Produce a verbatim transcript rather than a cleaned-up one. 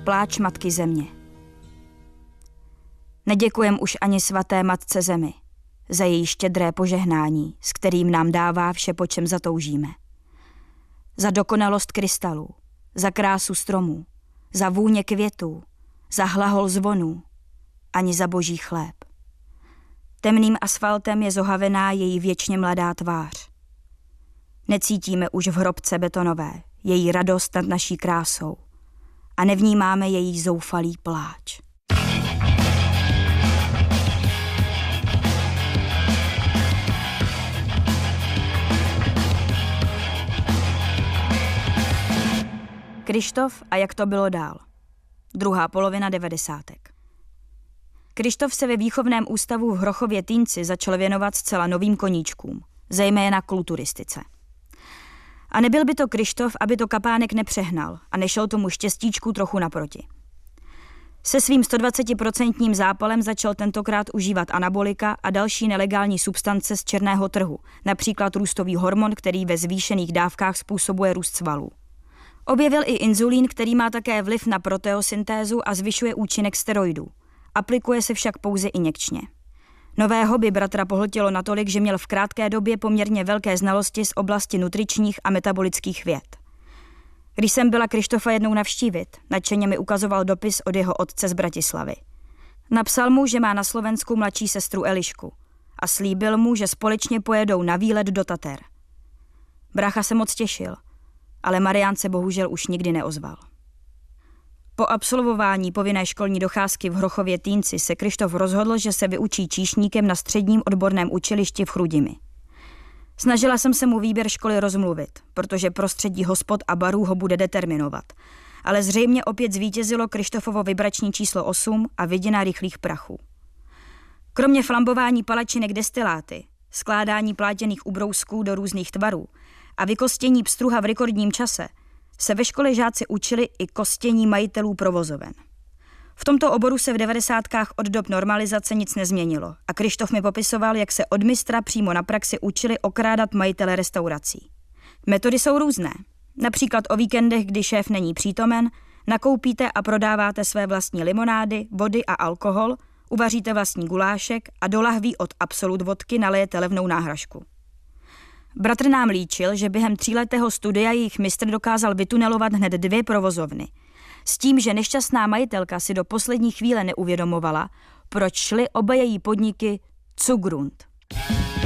pláč matky země. Neděkujem už ani svaté matce zemi za její štědré požehnání, s kterým nám dává vše, po čem zatoužíme. Za dokonalost krystalů, za krásu stromů, za vůně květů, za hlahol zvonů, ani za boží chléb. Temným asfaltem je zohavená její věčně mladá tvář. Necítíme už v hrobce betonové její radost nad naší krásou a nevnímáme její zoufalý pláč. Kryštof a jak to bylo dál. Druhá polovina devadesátek. Kryštof se ve výchovném ústavu v Hrochově Týnci začal věnovat zcela novým koníčkům, zejména kulturistice. A nebyl by to Kryštof, aby to Kapánek nepřehnal a nešel tomu štěstíčku trochu naproti. Se svým sto dvacet procent zápalem začal tentokrát užívat anabolika a další nelegální substance z černého trhu, například růstový hormon, který ve zvýšených dávkách způsobuje růst svalů. Objevil i inzulín, který má také vliv na proteosyntézu a zvyšuje účinek steroidů. Aplikuje se však pouze injekčně. Nové hobby bratra pohltilo natolik, že měl v krátké době poměrně velké znalosti z oblasti nutričních a metabolických věd. Když jsem byla Kryštofa jednou navštívit, nadšeně mi ukazoval dopis od jeho otce z Bratislavy. Napsal mu, že má na Slovensku mladší sestru Elišku a slíbil mu, že společně pojedou na výlet do Tater. Brácha se moc těšil, ale Marián se bohužel už nikdy neozval. Po absolvování povinné školní docházky v Hrochově Týnci se Kryštof rozhodl, že se vyučí číšníkem na středním odborném učilišti v Chrudimi. Snažila jsem se mu výběr školy rozmluvit, protože prostředí hospod a barů ho bude determinovat. Ale zřejmě opět zvítězilo Kryštofovo vibrační číslo osm a vidina rychlých prachů. Kromě flambování palačinek destiláty, skládání plátěných ubrousků do různých tvarů a vykostění pstruha v rekordním čase se ve škole žáci učili i kostění majitelů provozoven. V tomto oboru se v devadesátkách od dob normalizace nic nezměnilo a Kryštof mi popisoval, jak se od mistra přímo na praxi učili okrádat majitele restaurací. Metody jsou různé. Například o víkendech, kdy šéf není přítomen, nakoupíte a prodáváte své vlastní limonády, vody a alkohol, uvaříte vlastní gulášek a do lahví od Absolut vodky nalijete levnou náhražku. Bratr nám líčil, že během tříletého studia jejich mistr dokázal vytunelovat hned dvě provozovny. S tím, že nešťastná majitelka si do poslední chvíle neuvědomovala, proč šly oba její podniky zugrund.